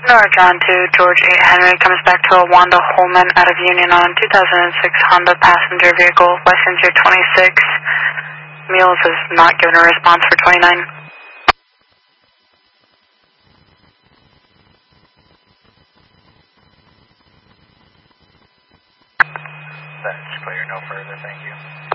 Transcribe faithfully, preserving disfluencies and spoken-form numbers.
Nora John to George eight Henry comes back to a Wanda Holman out of Union on two thousand six Honda passenger vehicle, passenger twenty-six. Mules has not given a response for twenty-nine. That's clear, no further, thank you.